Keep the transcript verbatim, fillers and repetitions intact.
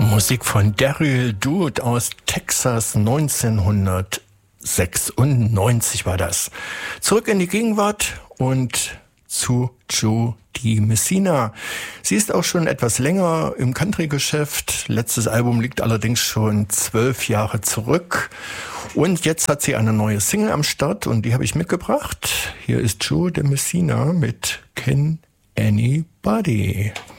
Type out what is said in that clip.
Musik von Daryl Dude aus Texas, neunzehnhundertsechsundneunzig war das. Zurück in die Gegenwart und zu Joe DiMessina. Sie ist auch schon etwas länger im Country-Geschäft. Letztes Album liegt allerdings schon zwölf Jahre zurück. Und jetzt hat sie eine neue Single am Start und die habe ich mitgebracht. Hier ist Joe DiMessina mit Can Anybody.